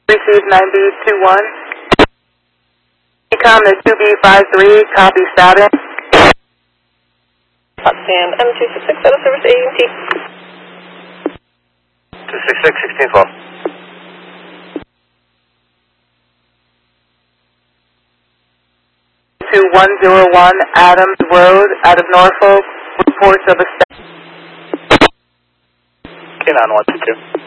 Receive 9B21. Ecom to 2B53, copy status. Potsdam M266 out of service AT. 266, 1612. To 101 Adams Road, out of Norfolk, reports of a... K9 122.